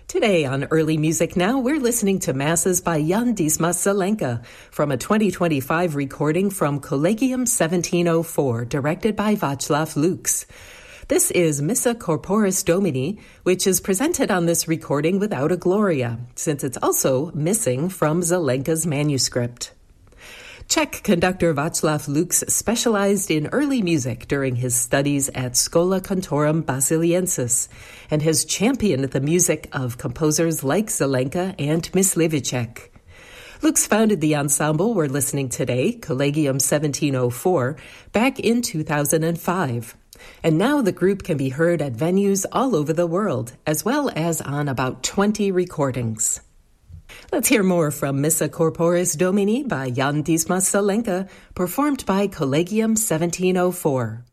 Today on Early Music Now, we're listening to Masses by Jan Dismas Zelenka from a 2025 recording from Collegium 1704, directed by Václav Lux. This is Missa Corporis Domini, which is presented on this recording without a Gloria, since it's also missing from Zelenka's manuscript. Czech conductor Václav Lux specialized in early music during his studies at Schola Cantorum Basiliensis and has championed the music of composers like Zelenka and Myslivicek. Lux founded the ensemble we're listening today, Collegium 1704, back in 2005. And now the group can be heard at venues all over the world, as well as on about 20 recordings. Let's hear more from Missa Corporis Domini by Jan Dismas Zelenka, performed by Collegium 1704.